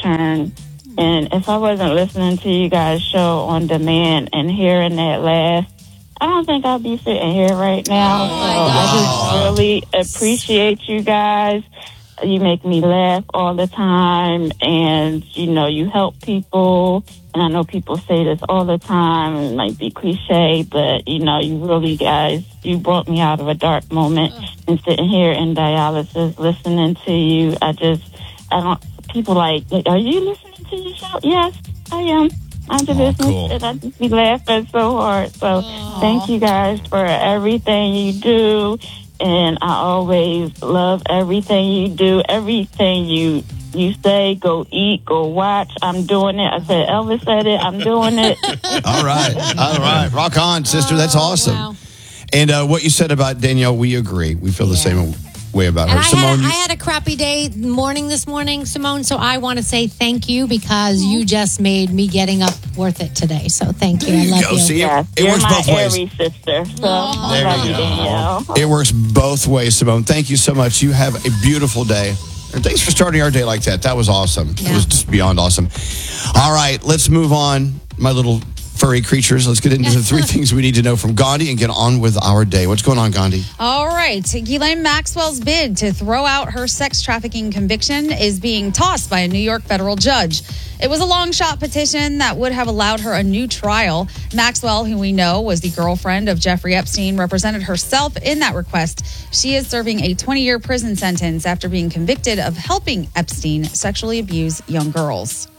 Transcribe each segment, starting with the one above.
turn. And if I wasn't listening to you guys' show on demand and hearing that laugh, I don't think I'd be sitting here right now. I just really appreciate you guys. You make me laugh all the time, and, you help people. And I know people say this all the time, and it might be cliche, but, you really, guys, you brought me out of a dark moment. And sitting here in dialysis, listening to you, people like, are you listening to your show? Yes, I am. I'm the business, cool. And I just be laughing so hard. So thank you guys for everything you do. And I always love everything you do. Everything you say, go eat, go watch. I'm doing it. I said, Elvis said it. I'm doing it. All right. Rock on, sister. That's awesome. Wow. And what you said about Danielle, we agree. We feel the same way about her. Simone, I had a crappy morning this morning, Simone, so I want to say thank you because you just made me getting up worth it today. So thank you. I love you. See, it works both ways. You're my sister. So there you go. It works both ways, Simone. Thank you so much. You have a beautiful day. And thanks for starting our day like that. That was awesome. Yeah. It was just beyond awesome. All right, let's move on, my little furry creatures. Let's get into the 3 things we need to know from Gandhi and get on with our day. What's going on, Gandhi? All right. Ghislaine Maxwell's bid to throw out her sex trafficking conviction is being tossed by a New York federal judge. It was a long-shot petition that would have allowed her a new trial. Maxwell, who we know was the girlfriend of Jeffrey Epstein, represented herself in that request. She is serving a 20-year prison sentence after being convicted of helping Epstein sexually abuse young girls.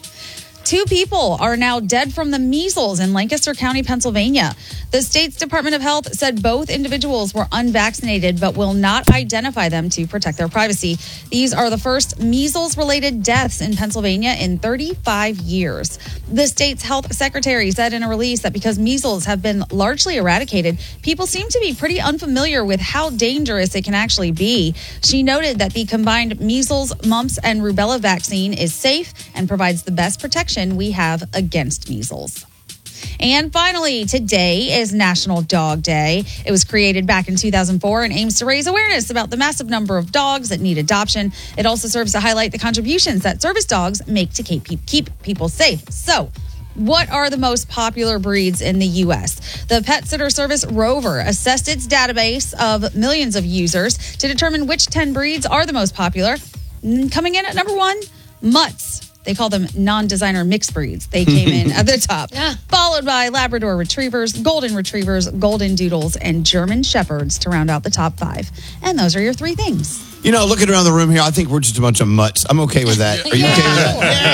2 people are now dead from the measles in Lancaster County, Pennsylvania. The state's Department of Health said both individuals were unvaccinated but will not identify them to protect their privacy. These are the first measles-related deaths in Pennsylvania in 35 years. The state's health secretary said in a release that because measles have been largely eradicated, people seem to be pretty unfamiliar with how dangerous it can actually be. She noted that the combined measles, mumps, and rubella vaccine is safe and provides the best protection we have against measles. And finally, today is National Dog Day. It was created back in 2004 and aims to raise awareness about the massive number of dogs that need adoption. It also serves to highlight the contributions that service dogs make to keep people safe. So, what are the most popular breeds in the U.S.? The pet sitter service Rover assessed its database of millions of users to determine which 10 breeds are the most popular. Coming in at number 1, mutts. They call them non-designer mixed breeds. They came in at the top, followed by Labrador Retrievers, Golden Retrievers, Golden Doodles, and German Shepherds to round out the top 5. And those are your 3 things. Looking around the room here, I think we're just a bunch of mutts. I'm okay with that. Are you okay with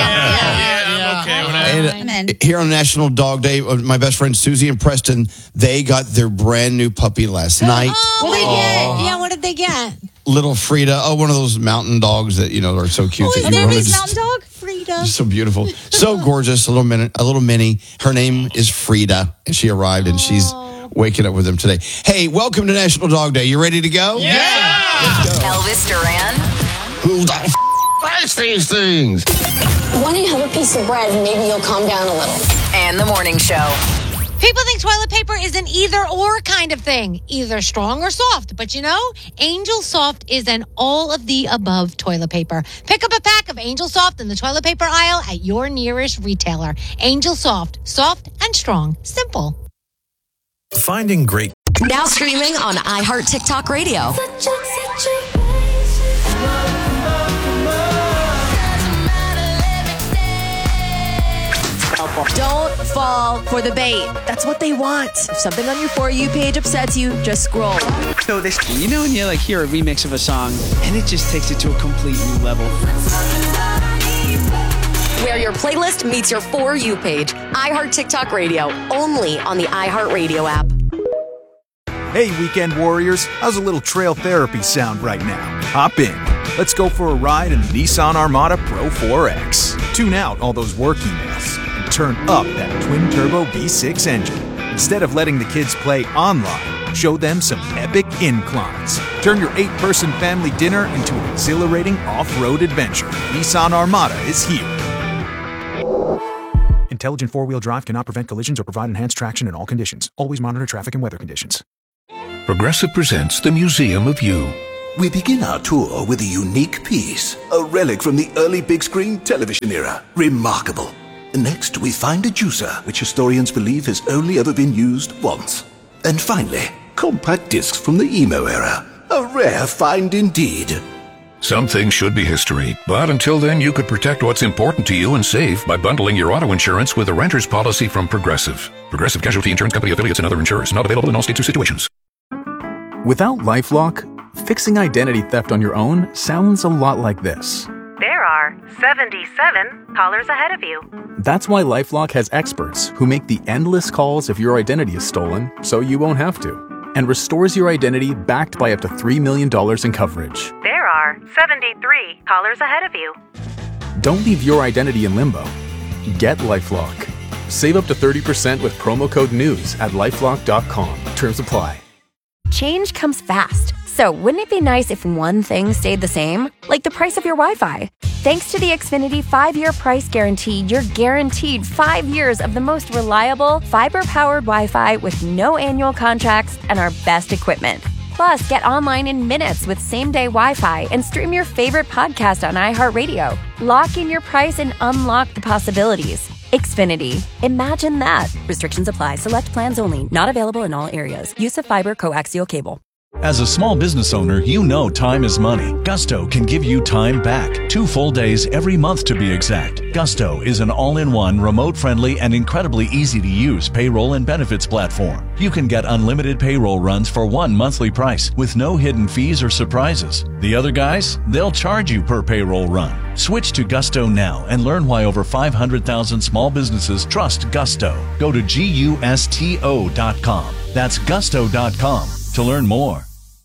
that? I'm okay with that. And here on National Dog Day, my best friends Susie and Preston, they got their brand new puppy last night. What did they get? Yeah, what did they get? Little Frida. One of those mountain dogs that, are so cute. Oh, is there his mountain dog? Frida. So beautiful. So gorgeous. A little mini. Her name is Frida. And she arrived and she's waking up with them today. Hey, welcome to National Dog Day. You ready to go? Yeah! Let's go. Elvis Duran. Who the likes these things? Why don't you have a piece of bread and maybe you'll calm down a little? And the morning show. People think toilet paper is an either-or kind of thing, either strong or soft. But Angel Soft is an all-of-the-above toilet paper. Pick up a pack of Angel Soft in the toilet paper aisle at your nearest retailer. Angel Soft, soft and strong, simple. Finding great. Now streaming on iHeart TikTok Radio. Don't fall for the bait. That's what they want. If something on your For You page upsets you, just scroll. So this, when you hear a remix of a song, and it just takes it to a complete new level. Where your playlist meets your For You page. iHeart TikTok Radio, only on the iHeart Radio app. Hey, weekend warriors, how's a little trail therapy sound right now? Hop in. Let's go for a ride in the Nissan Armada Pro 4X. Tune out all those work emails and turn up that twin-turbo V6 engine. Instead of letting the kids play online, show them some epic inclines. Turn your 8-person family dinner into an exhilarating off-road adventure. Nissan Armada is here. Intelligent four-wheel drive cannot prevent collisions or provide enhanced traction in all conditions. Always monitor traffic and weather conditions. Progressive presents the Museum of You. We begin our tour with a unique piece, a relic from the early big screen television era. Remarkable. Next, we find a juicer, which historians believe has only ever been used once. And finally, compact discs from the emo era. A rare find indeed. Some things should be history, but until then you could protect what's important to you and save by bundling your auto insurance with a renter's policy from Progressive. Progressive Casualty Insurance Company affiliates and other insurers. Not available in all states or situations. Without LifeLock, fixing identity theft on your own sounds a lot like this. There are 77 callers ahead of you. That's why LifeLock has experts who make the endless calls if your identity is stolen so you won't have to, and restores your identity backed by up to $3 million in coverage. There are 73 callers ahead of you. Don't leave your identity in limbo. Get LifeLock. Save up to 30% with promo code NEWS at LifeLock.com. Terms apply. Change comes fast. So wouldn't it be nice if one thing stayed the same? Like the price of your Wi-Fi. Thanks to the Xfinity 5-year price guarantee, you're guaranteed 5 years of the most reliable, fiber-powered Wi-Fi with no annual contracts and our best equipment. Plus, get online in minutes with same-day Wi-Fi and stream your favorite podcast on iHeartRadio. Lock in your price and unlock the possibilities. Xfinity. Imagine that. Restrictions apply. Select plans only. Not available in all areas. Use of fiber coaxial cable. As a small business owner, you know time is money. Gusto can give you time back. 2 full days every month to be exact. Gusto is an all-in-one, remote-friendly, and incredibly easy-to-use payroll and benefits platform. You can get unlimited payroll runs for one monthly price with no hidden fees or surprises. The other guys, they'll charge you per payroll run. Switch to Gusto now and learn why over 500,000 small businesses trust Gusto. Go to GUSTO.com. That's Gusto.com to learn more.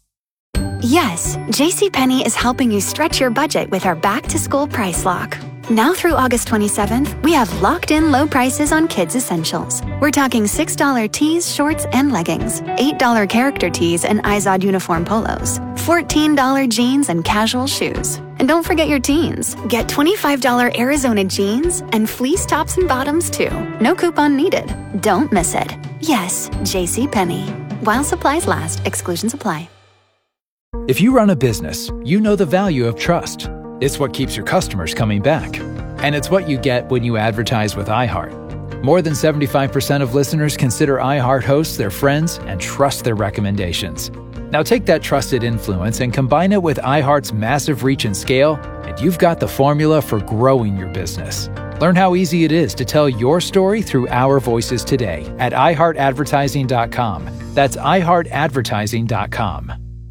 Yes, JCPenney is helping you stretch your budget with our back-to-school price lock. Now through August 27th, we have locked-in low prices on kids' essentials. We're talking $6 tees, shorts, and leggings, $8 character tees and Izod uniform polos, $14 jeans and casual shoes. And don't forget your teens. Get $25 Arizona jeans and fleece tops and bottoms, too. No coupon needed. Don't miss it. Yes, JCPenney. While supplies last, exclusions apply. If you run a business, you know the value of trust. It's what keeps your customers coming back. And it's what you get when you advertise with iHeart. More than 75% of listeners consider iHeart hosts their friends and trust their recommendations. Now take that trusted influence and combine it with iHeart's massive reach and scale, and you've got the formula for growing your business. Learn how easy it is to tell your story through our voices today at iHeartAdvertising.com. That's iHeartAdvertising.com.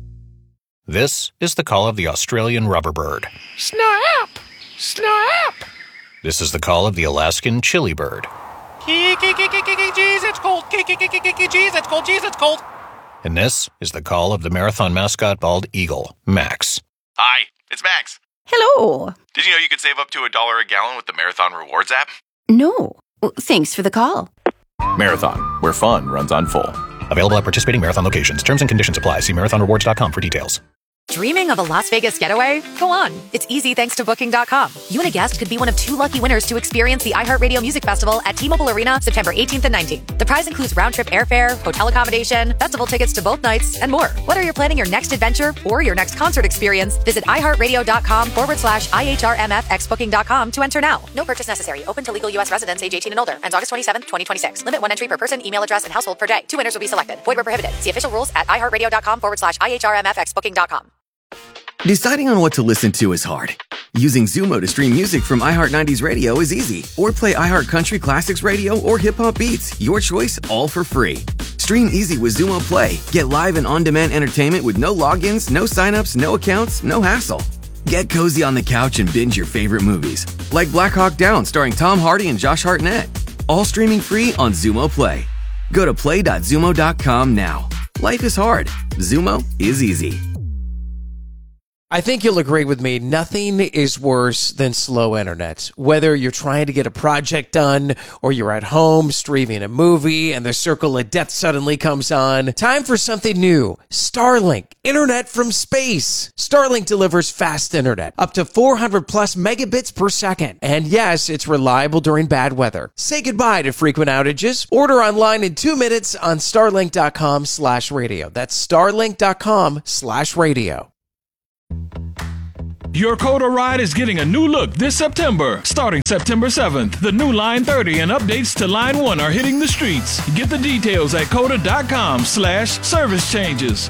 This is the call of the Australian rubber bird. Snap! Snap! This is the call of the Alaskan chili bird. Jeez, it's cold. Jeez, it's cold. Jeez, it's cold. And this is the call of the marathon mascot bald eagle, Max. Hi, it's Max. Hello. Did you know you could save up to $1 a gallon with the Marathon Rewards app? No. Thanks for the call. Marathon, where fun runs on full. Available at participating Marathon locations. Terms and conditions apply. See marathonrewards.com for details. Dreaming of a Las Vegas getaway? Go on. It's easy thanks to Booking.com. You and a guest could be one of 2 lucky winners to experience the iHeartRadio Music Festival at T-Mobile Arena September 18th and 19th. The prize includes round-trip airfare, hotel accommodation, festival tickets to both nights, and more. Whether you're planning your next adventure or your next concert experience, visit iHeartRadio.com/IHRMFXBooking.com to enter now. No purchase necessary. Open to legal U.S. residents age 18 and older. Ends August 27th, 2026. Limit 1 entry per person, email address, and household per day. 2 winners will be selected. Void where prohibited. See official rules at iHeartRadio.com/IHRMFXBooking.com. Deciding on what to listen to is hard. Using Zumo to stream music from iHeart 90s Radio is easy. Or play iHeart Country Classics Radio or Hip Hop Beats. Your choice, all for free. Stream easy with Zumo Play. Get live and on-demand entertainment with no logins, no signups, no accounts, no hassle. Get cozy on the couch and binge your favorite movies. Like Black Hawk Down starring Tom Hardy and Josh Hartnett. All streaming free on Zumo Play. Go to play.zumo.com now. Life is hard. Zumo is easy. I think you'll agree with me. Nothing is worse than slow internet. Whether you're trying to get a project done or you're at home streaming a movie and the circle of death suddenly comes on. Time for something new. Starlink. Internet from space. Starlink delivers fast internet. Up to 400 plus megabits per second. And yes, it's reliable during bad weather. Say goodbye to frequent outages. Order online in 2 minutes on starlink.com/radio. That's starlink.com/radio. Your Coda ride is getting a new look this September. Starting September 7th, the new Line 30 and updates to Line 1 are hitting the streets. Get the details at coda.com/service changes.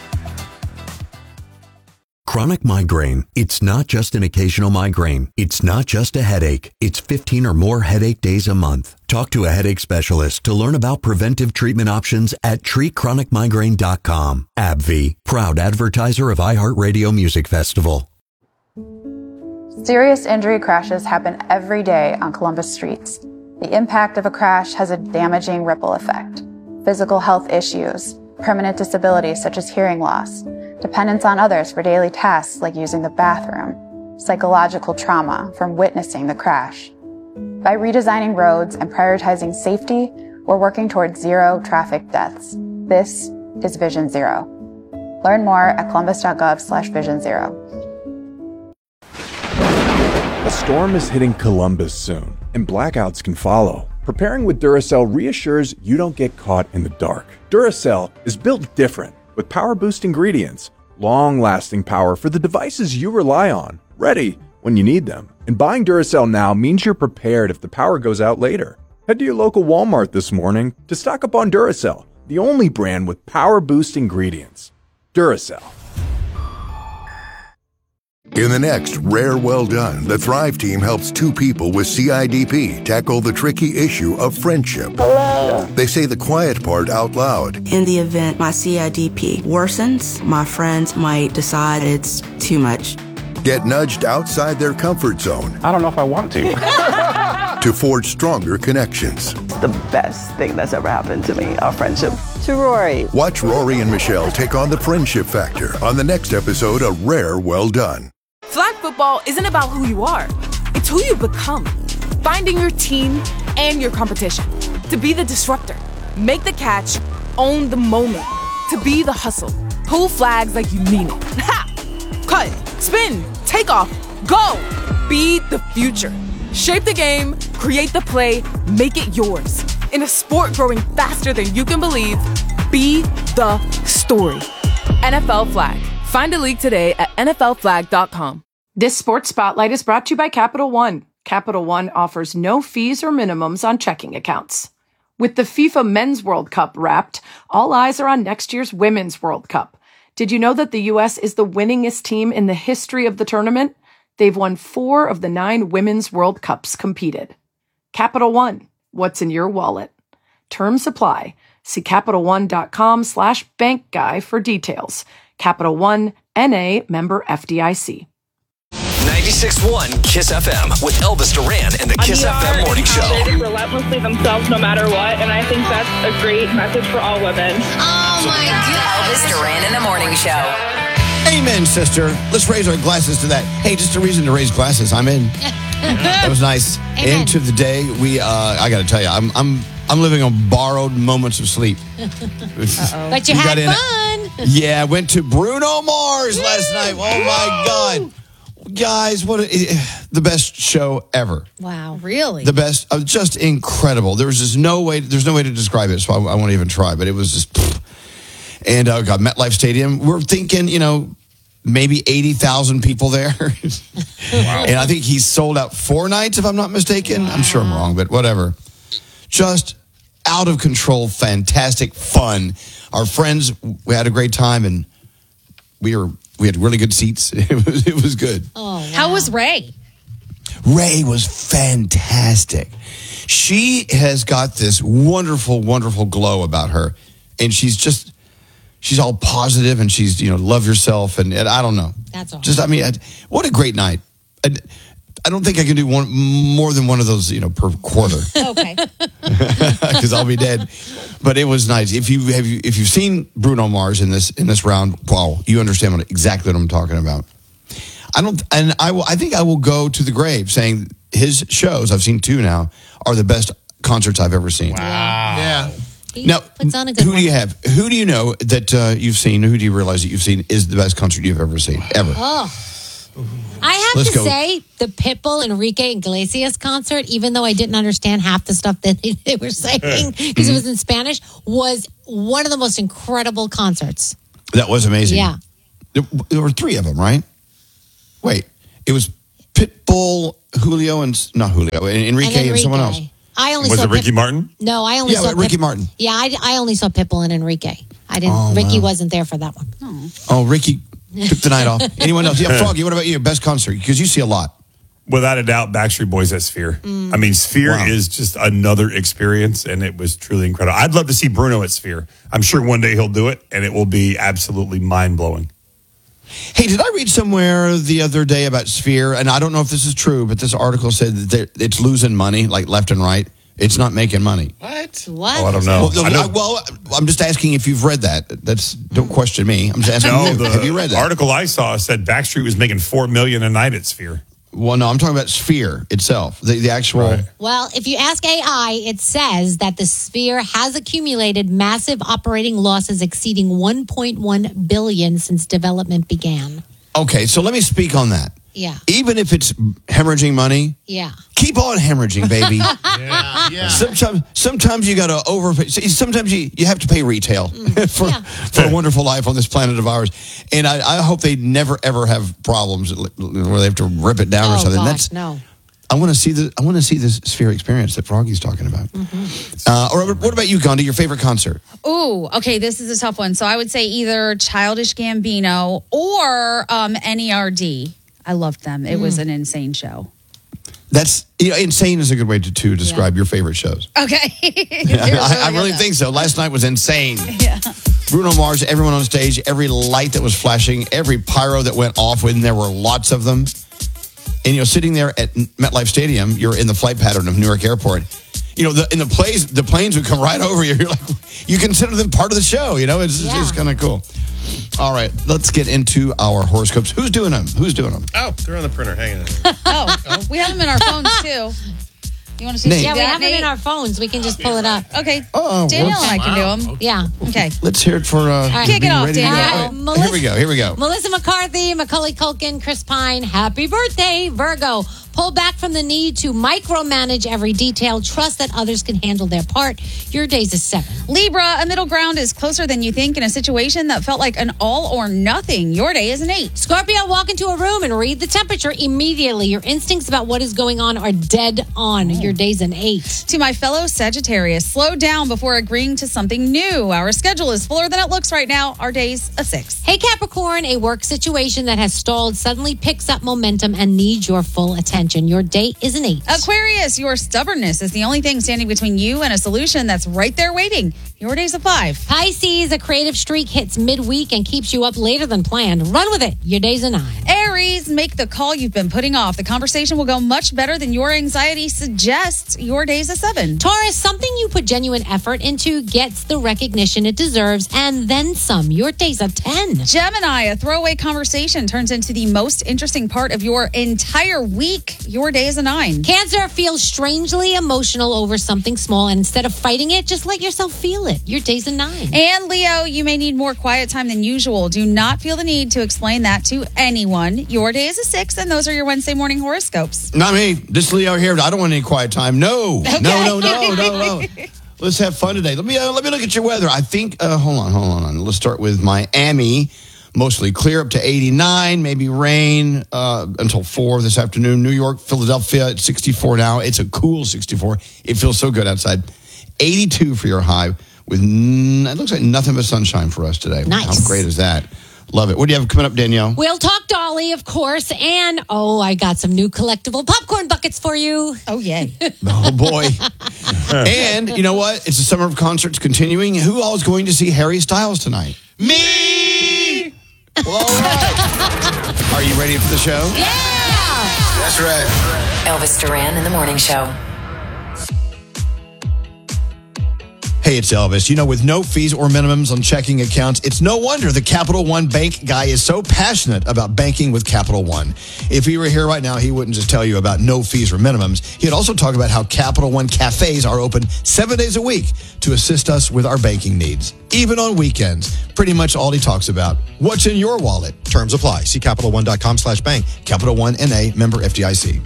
Chronic migraine. It's not just an occasional migraine. It's not just a headache. It's 15 or more headache days a month. Talk to a headache specialist to learn about preventive treatment options at treatchronicmigraine.com. AbbVie, proud advertiser of iHeartRadio Music Festival. Serious injury crashes happen every day on Columbus streets. The impact of a crash has a damaging ripple effect. Physical health issues, permanent disabilities such as hearing loss, dependence on others for daily tasks like using the bathroom, psychological trauma from witnessing the crash. By redesigning roads and prioritizing safety, we're working towards zero traffic deaths. This is Vision Zero. Learn more at columbus.gov/Vision Zero. A storm is hitting Columbus soon, and blackouts can follow. Preparing with Duracell reassures you don't get caught in the dark. Duracell is built different, with power boost ingredients, long-lasting power for the devices you rely on, ready when you need them. And buying Duracell now means you're prepared if the power goes out later. Head to your local Walmart this morning to stock up on Duracell, the only brand with power boost ingredients. Duracell. In the next Rare Well Done, the Thrive team helps two people with CIDP tackle the tricky issue of friendship. Hello. They say the quiet part out loud. In the event my CIDP worsens, my friends might decide it's too much. Get nudged outside their comfort zone. I don't know if I want to. To forge stronger connections. The best thing that's ever happened to me, our friendship. To Rory. Watch Rory and Michelle take on the friendship factor on the next episode of Rare Well Done. Flag football isn't about who you are. It's who you become. Finding your team and your competition. To be the disruptor. Make the catch. Own the moment. To be the hustle. Pull flags like you mean it. Ha! Cut. Spin. Take off. Go. Be the future. Shape the game. Create the play. Make it yours. In a sport growing faster than you can believe, be the story. NFL Flag. Find a league today at NFLflag.com. This Sports Spotlight is brought to you by Capital One. Capital One offers no fees or minimums on checking accounts. With the FIFA Men's World Cup wrapped, all eyes are on next year's Women's World Cup. Did you know that the U.S. is the winningest team in the history of the tournament? They've won 4 of the 9 Women's World Cups competed. Capital One, what's in your wallet? Terms apply. See CapitalOne.com/bankguy for details. Capital One, N.A., member FDIC. 96.1 KISS FM with Elvis Duran and the KISS FM Morning Show. They relentlessly themselves no matter what, and I think that's a great message for all women. Oh my God. Elvis Duran in the Morning Show. Amen, sister. Let's raise our glasses to that. Hey, just a reason to raise glasses. I'm in. That was nice. Amen. Into the day. I got to tell you, I'm living on borrowed moments of sleep. But you had fun. Yeah, I went to Bruno Mars last night. Oh my God. Guys, the best show ever. Wow, really? The best, just incredible. There's no way to describe it, so I won't even try, but it was just, and got MetLife Stadium. We're thinking, maybe 80,000 people there. Wow. And I think he's sold out 4 nights, if I'm not mistaken. Wow. I'm sure I'm wrong, but whatever. Just out of control, fantastic fun. Our friends, we had a great time, and we had really good seats. It was good. Oh, wow. How was Ray? Ray was fantastic. She has got this wonderful, wonderful glow about her, and she's all positive, and she's love yourself, and I don't know. That's awesome. What a great night. I don't think I can do more than one of those, per quarter. Okay. Because I'll be dead. But it was nice. If you've seen Bruno Mars in this round, wow, you understand exactly what I'm talking about. I think I will go to the grave saying his shows, I've seen 2 now, are the best concerts I've ever seen. Wow. Yeah. He now, puts on a good who one. do you have? Who do you know that you've seen? Who do you realize that you've seen is the best concert you've ever seen ever? Oh. I have Let's to go. say, the Pitbull Enrique Iglesias concert, even though I didn't understand half the stuff that they were saying because it was in Spanish, was one of the most incredible concerts. That was amazing. Yeah. There were 3 of them, right? Wait. It was Pitbull, Julio, Enrique, and someone else. I only was saw it Ricky Martin? No, I only saw Ricky Martin. Yeah, I only saw Pitbull and Enrique. I didn't. Ricky wasn't there for that one. Oh, Ricky took the night off. Anyone else? Yeah, Froggy. What about you? Best concert? Because you see a lot. Without a doubt, Backstreet Boys at Sphere. I mean, Sphere is just another experience, and it was truly incredible. I'd love to see Bruno at Sphere. I'm sure one day he'll do it, and it will be absolutely mind-blowing. Hey, did I read somewhere the other day about Sphere, and I don't know if this is true, but this article said that it's losing money, like left and right. It's not making money. What? Oh, I don't know. Well, I'm just asking if you've read that. Don't question me. I'm just asking you. Have you read that? Article I saw said Backstreet was making $4 million a night at Sphere. Well, no, I'm talking about Sphere itself, the actual. Right. Well, if you ask AI, it says that the Sphere has accumulated massive operating losses exceeding $1.1 billion since development began. Okay, so let me speak on that. Yeah. Even if it's hemorrhaging money, keep on hemorrhaging, baby. Yeah. Sometimes you got to overpay. Sometimes you have to pay retail for a wonderful life on this planet of ours. And I hope they never ever have problems where they have to rip it down or something. Gosh, no. I want to see this Sphere experience that Froggy's talking about. Or what about you, Gandhi? Your favorite concert? Ooh, okay, this is a tough one. So I would say either Childish Gambino or NERD. I loved them. It was an insane show. That's insane is a good way to describe your favorite shows. Okay. I really think so. Last night was insane. Yeah. Bruno Mars, everyone on stage, every light that was flashing, every pyro that went off when there were lots of them. And sitting there at MetLife Stadium, you're in the flight pattern of Newark Airport. The planes would come right over you. You're like, you consider them part of the show. It's kind of cool. All right, let's get into our horoscopes. Who's doing them? Oh, they're on the printer. Hang on. We have them in our phones too. You want to see? Nate. Yeah, we have them in our phones. We can just pull it up. Okay. Danielle and I can do them. Yeah. Okay. Let's hear it for. Kick it off, Danielle. Here we go. Melissa McCarthy, Macaulay Culkin, Chris Pine. Happy birthday, Virgo. Pull back from the need to micromanage every detail. Trust that others can handle their part. Your day's a 7. Libra, a middle ground is closer than you think in a situation that felt like an all or nothing. Your day is an 8. Scorpio, walk into a room and read the temperature immediately. Your instincts about what is going on are dead on. Your day's an 8. To my fellow Sagittarius, slow down before agreeing to something new. Our schedule is fuller than it looks right now. Our day's a 6. Hey, Capricorn, a work situation that has stalled suddenly picks up momentum and needs your full attention. Your date is an 8. Aquarius, your stubbornness is the only thing standing between you and a solution that's right there waiting. Your day's a 5. Pisces, a creative streak hits midweek and keeps you up later than planned. Run with it. Your day's a 9. Aries, make the call you've been putting off. The conversation will go much better than your anxiety suggests. Your day's a 7. Taurus, something you put genuine effort into gets the recognition it deserves and then some. Your day's a 10. Gemini, a throwaway conversation turns into the most interesting part of your entire week. Your day is a 9. Cancer, feels strangely emotional over something small, and instead of fighting it, just let yourself feel it. Your day's a 9. And Leo, you may need more quiet time than usual. Do not feel the need to explain that to anyone. Your day is a 6, and those are your Wednesday morning horoscopes. Not me. This Leo here. I don't want any quiet time. No. Okay. No. Let's have fun today. Let me look at your weather. I think, hold on. Let's start with Miami. Mostly clear up to 89, maybe rain until 4 this afternoon. New York, Philadelphia at 64 now. It's a cool 64. It feels so good outside. 82 for your high with, it looks like nothing but sunshine for us today. Nice. How great is that? Love it. What do you have coming up, Danielle? We'll talk Dolly, of course. And, I got some new collectible popcorn buckets for you. Oh, yay. Oh, boy. And you know what? It's the summer of concerts continuing. Who all is going to see Harry Styles tonight? Me! Well, all right. Are you ready for the show? Yeah! That's right. Elvis Duran in the Morning Show. Hey, it's Elvis. With no fees or minimums on checking accounts, it's no wonder the Capital One Bank guy is so passionate about banking with Capital One. If he were here right now, he wouldn't just tell you about no fees or minimums. He'd also talk about how Capital One cafes are open 7 days a week to assist us with our banking needs. Even on weekends. Pretty much all he talks about. What's in your wallet? Terms apply. See CapitalOne.com/bank. Capital One N.A. member FDIC.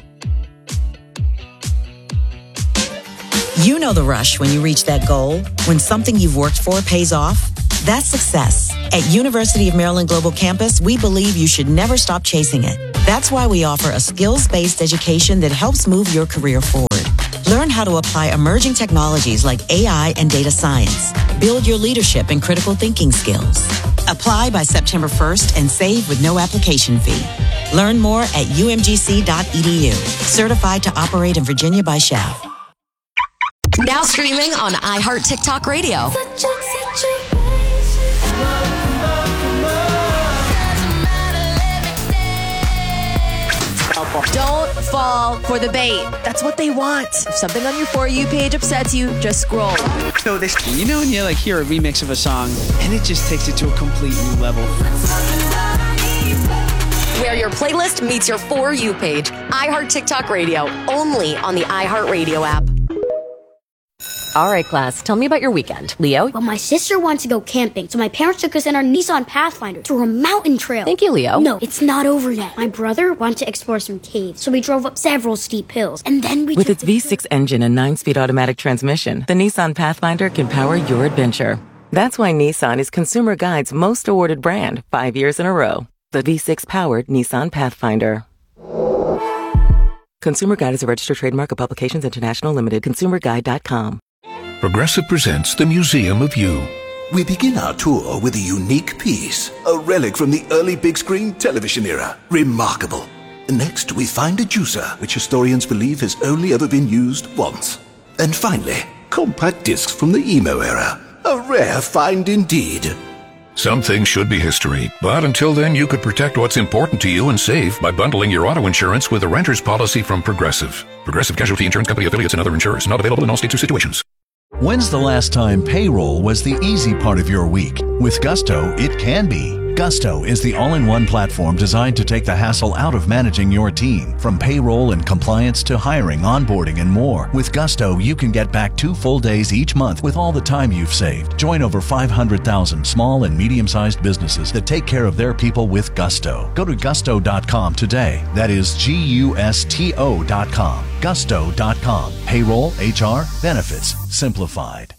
You know the rush when you reach that goal, when something you've worked for pays off. That's success. At University of Maryland Global Campus, we believe you should never stop chasing it. That's why we offer a skills-based education that helps move your career forward. Learn how to apply emerging technologies like AI and data science. Build your leadership and critical thinking skills. Apply by September 1st and save with no application fee. Learn more at umgc.edu. Certified to operate in Virginia by SCHAF. Now streaming on iHeart TikTok Radio. Don't fall for the bait. That's what they want. If something on your For You page upsets you, just scroll. So this, you know, when you like hear a remix of a song and it just takes it to a complete new level. Where your playlist meets your For You page. iHeart TikTok Radio, only on the iHeart Radio app. All right, class, tell me about your weekend. Leo? Well, my sister wants to go camping, so my parents took us in our Nissan Pathfinder to a mountain trail. Thank you, Leo. No, it's not over yet. My brother wanted to explore some caves, so we drove up several steep hills, and then we With its V6 engine and 9-speed automatic transmission, the Nissan Pathfinder can power your adventure. That's why Nissan is Consumer Guide's most awarded brand 5 years in a row. The V6-powered Nissan Pathfinder. Consumer Guide is a registered trademark of Publications International Limited. ConsumerGuide.com. Progressive presents the Museum of You. We begin our tour with a unique piece, a relic from the early big screen television era. Remarkable. Next, we find a juicer, which historians believe has only ever been used once. And finally, compact discs from the emo era. A rare find indeed. Some things should be history, but until then you could protect what's important to you and save by bundling your auto insurance with a renter's policy from Progressive. Progressive Casualty Insurance Company affiliates and other insurers. Not available in all states or situations. When's the last time payroll was the easy part of your week? With Gusto, it can be. Gusto is the all-in-one platform designed to take the hassle out of managing your team. From payroll and compliance to hiring, onboarding, and more. With Gusto, you can get back 2 full days each month with all the time you've saved. Join over 500,000 small and medium-sized businesses that take care of their people with Gusto. Go to gusto.com today. That is GUSTO.com. Gusto.com. Payroll, HR, benefits, simplified.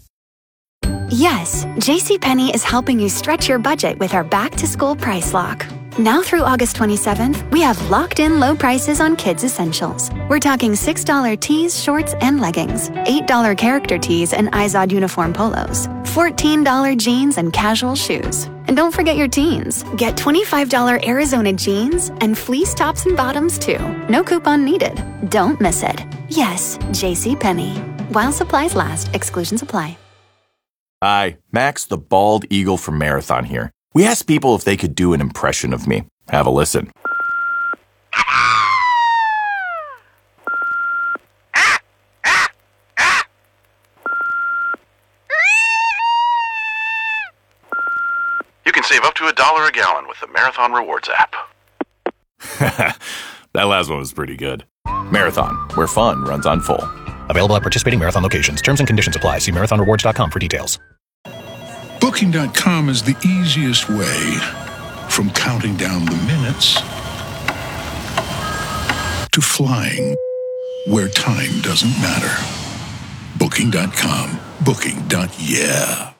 Yes, JCPenney is helping you stretch your budget with our back-to-school price lock. Now through August 27th, we have locked-in low prices on kids' essentials. We're talking $6 tees, shorts, and leggings, $8 character tees and Izod uniform polos, $14 jeans and casual shoes. And don't forget your teens. Get $25 Arizona jeans and fleece tops and bottoms, too. No coupon needed. Don't miss it. Yes, JCPenney. While supplies last, exclusions apply. Hi, Max the Bald Eagle from Marathon here. We asked people if they could do an impression of me. Have a listen. You can save up to $1 a gallon with the Marathon Rewards app. That last one was pretty good. Marathon, where fun runs on full. Available at participating Marathon locations. Terms and conditions apply. See marathonrewards.com for details. Booking.com is the easiest way from counting down the minutes to flying where time doesn't matter. Booking.com. Booking.yeah.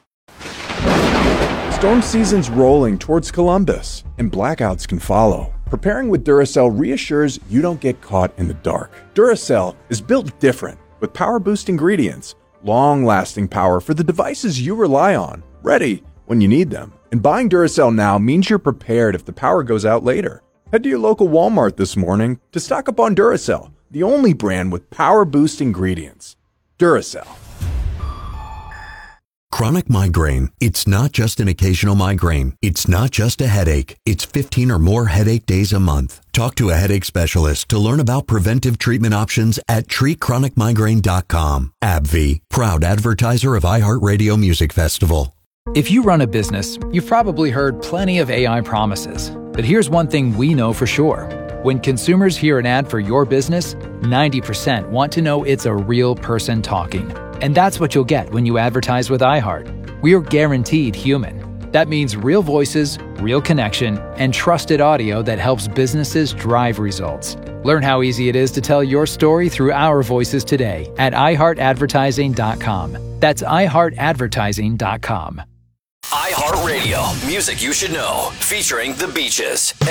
Storm season's rolling towards Columbus, and blackouts can follow. Preparing with Duracell reassures you don't get caught in the dark. Duracell is built different, with power boost ingredients, long-lasting power for the devices you rely on, ready when you need them. And buying Duracell now means you're prepared if the power goes out later. Head to your local Walmart this morning to stock up on Duracell, the only brand with power boost ingredients. Duracell. Chronic migraine. It's not just an occasional migraine. It's not just a headache. It's 15 or more headache days a month. Talk to a headache specialist to learn about preventive treatment options at treatchronicmigraine.com. AbbVie, proud advertiser of iHeartRadio Music Festival. If you run a business, you've probably heard plenty of AI promises. But here's one thing we know for sure. When consumers hear an ad for your business, 90% want to know it's a real person talking. And that's what you'll get when you advertise with iHeart. We are guaranteed human. That means real voices, real connection, and trusted audio that helps businesses drive results. Learn how easy it is to tell your story through our voices today at iHeartAdvertising.com. That's iHeartAdvertising.com. iHeartRadio, music you should know, featuring The Beaches.